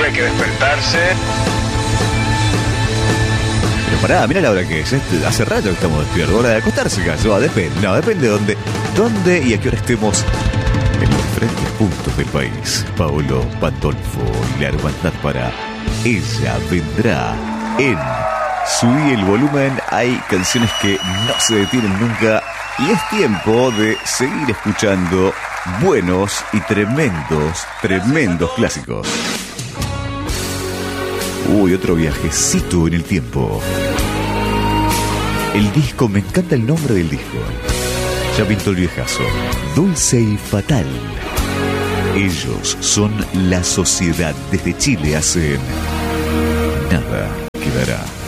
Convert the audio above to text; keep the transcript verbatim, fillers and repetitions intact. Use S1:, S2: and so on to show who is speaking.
S1: hay que despertarse.
S2: Pero pará, mira la hora que es. Este, hace rato que estamos despiertos. Hora de acostarse, caso. Ah, depende. No, depende de dónde, dónde y a qué hora estemos en los diferentes puntos del país. Paolo Pandolfo y la hermandad para Ella Vendrá en Subí el Volumen. Hay canciones que no se detienen nunca y es tiempo de seguir escuchando buenos y tremendos, tremendos clásicos. Uy, otro viajecito en el tiempo. El disco, me encanta el nombre del disco. Ya pintó el viejazo. Dulce y Fatal. Ellos son La Sociedad. Desde Chile hacen Nada Quedará.